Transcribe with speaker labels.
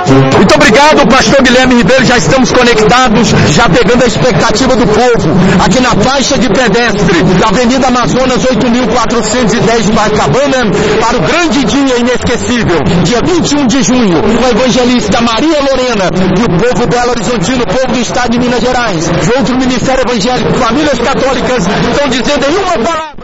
Speaker 1: Muito obrigado, pastor Guilherme Ribeiro. Já estamos conectados, já pegando a expectativa do povo aqui na faixa de pedestre da Avenida Amazonas 8.410 Bacabana, para o grande dia inesquecível, dia 21 de junho, com a evangelista Maria Lorena e o povo Belo Horizontino, o povo do estado de Minas Gerais, junto ao Ministério Evangélico, famílias católicas, estão dizendo em uma palavra: